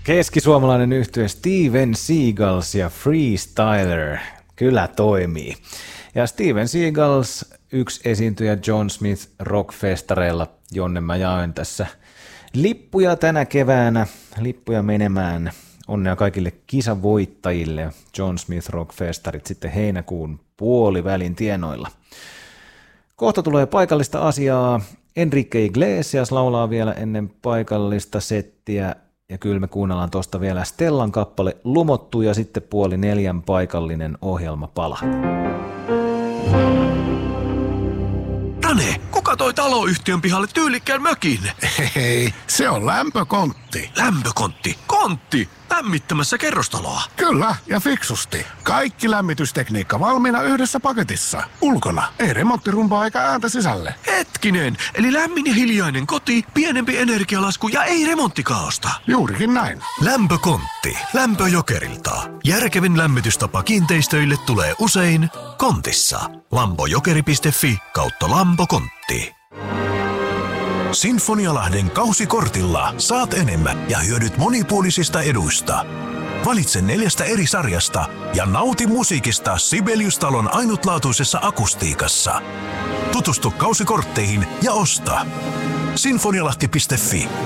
Keskisuomalainen yhtye Steven Seagals ja Freestyler kyllä toimii. Ja Steven Seagals, yksi esiintyjä John Smith Rockfestareilla, jonne mä jaoin tässä lippuja tänä keväänä, lippuja menemään. Onnea kaikille kisavoittajille. John Smith Rockfestarit sitten heinäkuun puolivälin tienoilla. Kohta tulee paikallista asiaa. Enrique Iglesias laulaa vielä ennen paikallista settiä. Ja kyllä me kuunnellaan tuosta vielä Stellan kappale Lumottu ja sitten 3:30 paikallinen ohjelmapala. Tane, kuka toi taloyhtiön pihalle tyylikkään mökin? Hei, se on lämpökontti. Lämpökontti? Kontti? Lämmittämässä kerrostaloa? Kyllä, ja fiksusti. Kaikki lämmitystekniikka valmiina yhdessä paketissa. Ulkona, ei remonttirumpaa eikä ääntä sisälle. Hetkinen, eli lämmin ja hiljainen koti, pienempi energialasku ja ei remonttikaaosta. Juurikin näin. Lämpökontti. Lämpöjokerilta. Järkevin lämmitystapa kiinteistöille tulee usein kontissa. Lampojokeri.fi/lampokontti. Sinfonialahden kausikortilla saat enemmän ja hyödyt monipuolisista eduista. Valitse 4 eri sarjasta ja nauti musiikista Sibelius-talon ainutlaatuisessa akustiikassa. Tutustu kausikortteihin ja osta. Sinfonialahti.fi.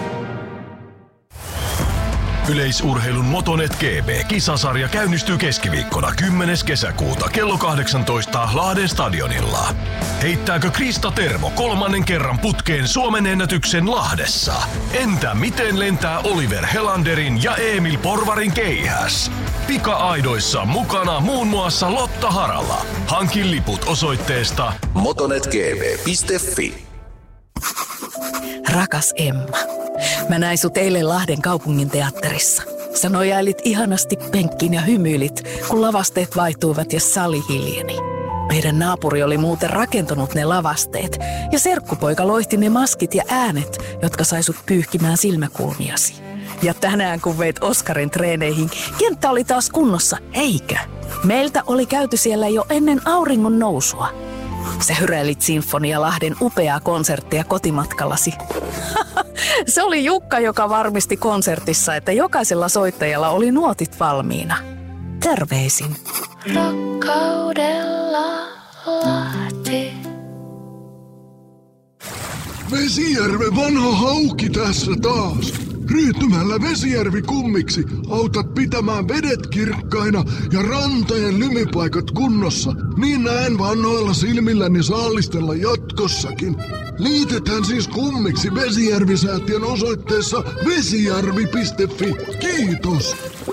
Yleisurheilun Motonet GP-kisasarja käynnistyy keskiviikkona 10. kesäkuuta kello 18 Lahden stadionilla. Heittääkö Krista Tervo 3. kerran putkeen Suomen ennätyksen Lahdessa? Entä miten lentää Oliver Helanderin ja Emil Porvarin keihäs? Pika-aidoissa mukana muun muassa Lotta Harala. Hankin liput osoitteesta motonetgp.fi. Rakas Emma, mä näin sut eilen Lahden kaupungin teatterissa. Sä nojailit ihanasti penkkiin ja hymyilit, kun lavasteet vaihtuivat ja sali hiljeni. Meidän naapuri oli muuten rakentanut ne lavasteet ja serkkupoika loihti ne maskit ja äänet, jotka sai sut pyyhkimään silmäkulmiasi. Ja tänään kun veit Oskarin treeneihin, kenttä oli taas kunnossa, eikö? Meiltä oli käyty siellä jo ennen auringon nousua. Sä hyräilit Sinfonialahden upeaa konserttia kotimatkallasi. Se oli Jukka, joka varmisti konsertissa, että jokaisella soittajalla oli nuotit valmiina. Terveisin. Rakkaudella Lahti. Vesijärven vanha hauki tässä taas. Ryhtymällä Vesijärvi kummiksi autat pitämään vedet kirkkaina ja rantojen lymipaikat kunnossa. Niin näen vanhoilla silmilläni saallistella jatkossakin. Liitetään siis kummiksi Vesijärvi-säätiön osoitteessa vesijärvi.fi. Kiitos!